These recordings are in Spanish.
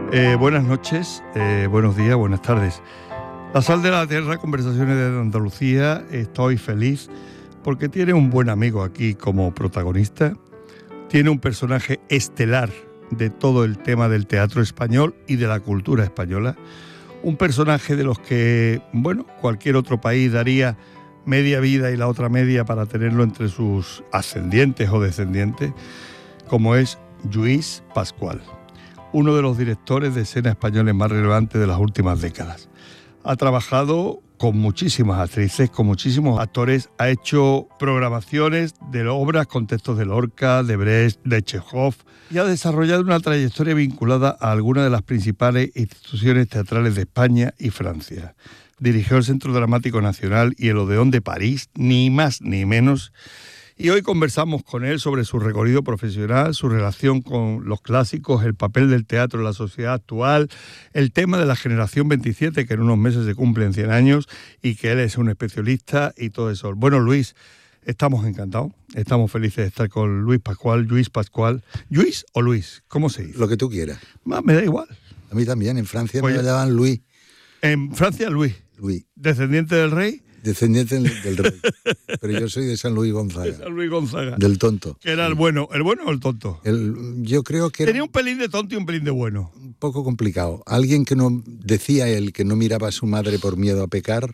Buenas noches, buenos días, buenas tardes. La Sal de la Tierra, Conversaciones de Andalucía. Estoy feliz porque tiene un buen amigo aquí como protagonista. Tiene un personaje estelar de todo el tema del teatro español y de la cultura española. Un personaje de los que, cualquier otro país daría media vida y la otra media para tenerlo entre sus ascendientes o descendientes, como es Lluís Pascual, uno de los directores de escena españoles más relevantes de las últimas décadas. Ha trabajado con muchísimas actrices, con muchísimos actores, ha hecho programaciones de obras con textos de Lorca, de Brecht, de Chekhov, y ha desarrollado una trayectoria vinculada a algunas de las principales instituciones teatrales de España y Francia. Dirigió el Centro Dramático Nacional y el Odeón de París, ni más ni menos. Y hoy conversamos con él sobre su recorrido profesional, su relación con los clásicos, el papel del teatro en la sociedad actual, el tema de la generación 27, que en unos meses se cumplen 100 años, y que él es un especialista y todo eso. Bueno, Luis, estamos encantados, estamos felices de estar con Lluís Pascual. ¿Lluís o Luis? ¿Cómo se dice? Lo que tú quieras. Me da igual. A mí también, en Francia Pues me llamaban Luis. En Francia, Luis. ¿Descendiente del rey? Descendiente del rey. Pero yo soy de San Luis Gonzaga. De San Luis Gonzaga. Del tonto. Que era el bueno o el tonto. Yo creo que tenía un pelín de tonto y un pelín de bueno. Un poco complicado. Alguien que no, decía él, que no miraba a su madre por miedo a pecar.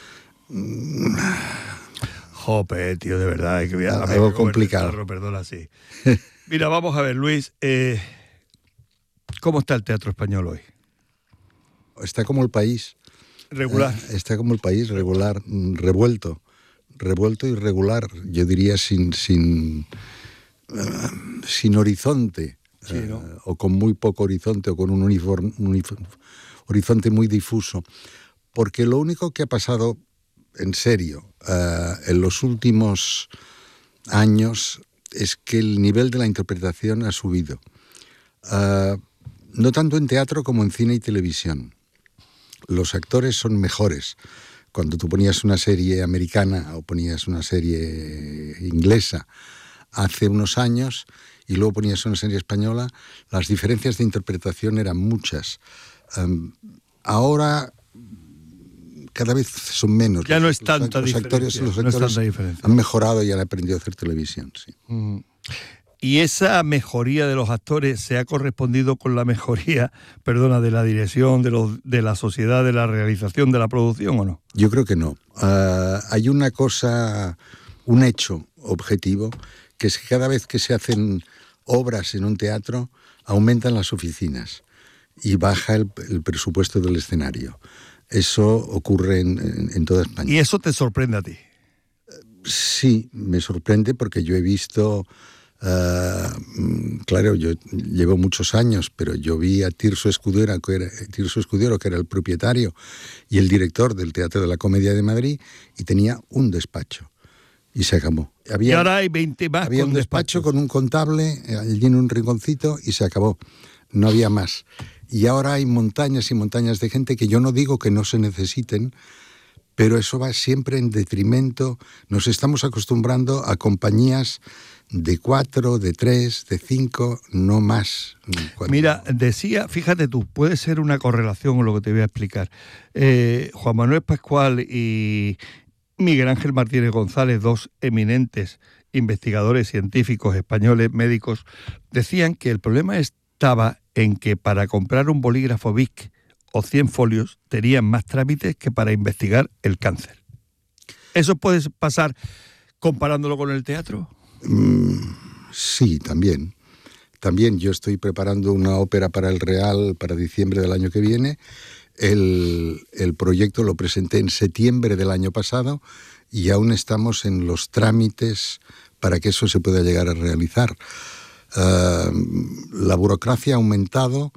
Jope, tío, de verdad. Algo complicado. Perdona, sí. Mira, vamos a ver, Luis. ¿Cómo está el teatro español hoy? Está como el país. Regular. Está como el país, regular, revuelto y regular. Yo diría sin horizonte, sí, ¿no? O con muy poco horizonte, o con un horizonte muy difuso. Porque lo único que ha pasado, en serio, en los últimos años, es que el nivel de la interpretación ha subido. No tanto en teatro como en cine y televisión. Los actores son mejores. Cuando tú ponías una serie americana o ponías una serie inglesa hace unos años y luego ponías una serie española, las diferencias de interpretación eran muchas. Ahora cada vez son menos. Ya no es tanta diferencia. Los actores no es tanta diferencia. Han mejorado y han aprendido a hacer televisión. Sí. ¿Y esa mejoría de los actores se ha correspondido con la mejoría, de la dirección, de la sociedad, de la realización, de la producción, o no? Yo creo que no. Hay una cosa, un hecho objetivo, que es que cada vez que se hacen obras en un teatro, aumentan las oficinas y baja el presupuesto del escenario. Eso ocurre en toda España. ¿Y eso te sorprende a ti? Sí, me sorprende porque yo he visto... claro, yo llevo muchos años, pero yo vi a Tirso Escudero, que era el propietario y el director del Teatro de la Comedia de Madrid, y tenía un despacho. Y se acabó. Y ahora hay 20 más. Había un despacho con un contable allí en un rinconcito y se acabó. No había más. Y ahora hay montañas y montañas de gente que yo no digo que no se necesiten, pero eso va siempre en detrimento. Nos estamos acostumbrando a compañías de 4, de 3, de 5, no más. Mira, decía, fíjate tú, puede ser una correlación con lo que te voy a explicar. Juan Manuel Pascual y Miguel Ángel Martínez González, dos eminentes investigadores científicos españoles, médicos, decían que el problema estaba en que para comprar un bolígrafo Bic o 100 folios tenían más trámites que para investigar el cáncer. ¿Eso puede pasar comparándolo con el teatro? Sí, también. También yo estoy preparando una ópera para el Real para diciembre del año que viene. El proyecto lo presenté en septiembre del año pasado y aún estamos en los trámites para que eso se pueda llegar a realizar. La burocracia ha aumentado